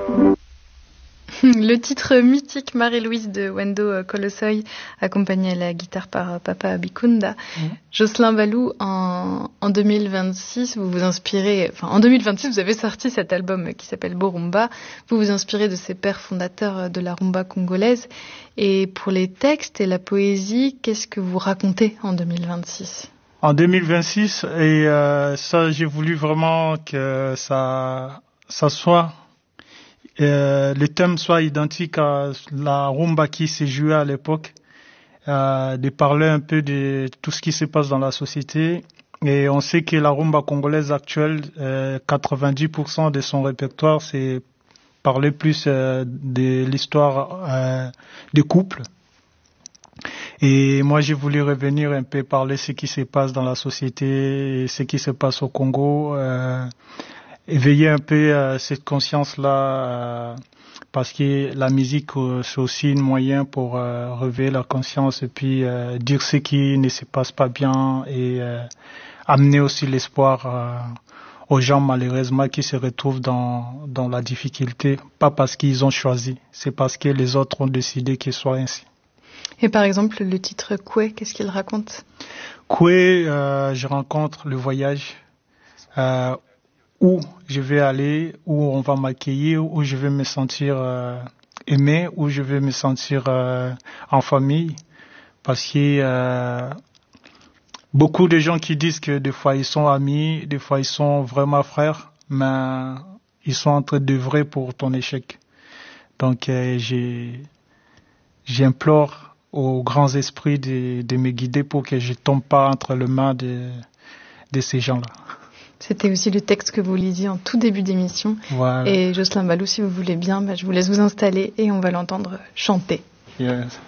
Le titre mythique Marie-Louise de Wendo Colossoy, accompagné à la guitare par Papa Bikunda. Jocelyn Ballou, en 2026, en 2026, vous avez sorti cet album qui s'appelle Borumba. Vous vous inspirez de ces pères fondateurs de la rumba congolaise. Et pour les textes et la poésie, qu'est-ce que vous racontez en 2026? En 2026, ça, j'ai voulu vraiment que ça soit le thème soit identique à la rumba qui s'est jouée à l'époque, de parler un peu de tout ce qui se passe dans la société. Et on sait que la rumba congolaise actuelle, 90% de son répertoire, c'est parler plus de l'histoire des couples. Et moi, j'ai voulu revenir un peu parler ce qui se passe dans la société, et ce qui se passe au Congo, éveiller un peu cette conscience-là, parce que la musique, c'est aussi un moyen pour réveiller la conscience et puis dire ce qui ne se passe pas bien et amener aussi l'espoir aux gens malheureusement qui se retrouvent dans la difficulté, pas parce qu'ils ont choisi, c'est parce que les autres ont décidé qu'il soit ainsi. Et par exemple, le titre Koué, qu'est-ce qu'il raconte? Koué, je rencontre le voyage, où je vais aller, où on va m'accueillir, où je vais me sentir aimé, où je vais me sentir en famille. Parce que beaucoup de gens qui disent que des fois ils sont amis, des fois ils sont vraiment frères, mais ils sont en train d'œuvrer pour ton échec. Donc j'implore aux grands esprits de me guider pour que je tombe pas entre les mains de ces gens-là. C'était aussi le texte que vous lisiez en tout début d'émission. Voilà. Et Jocelyn Ballou, si vous voulez bien, je vous laisse vous installer et on va l'entendre chanter. Yes.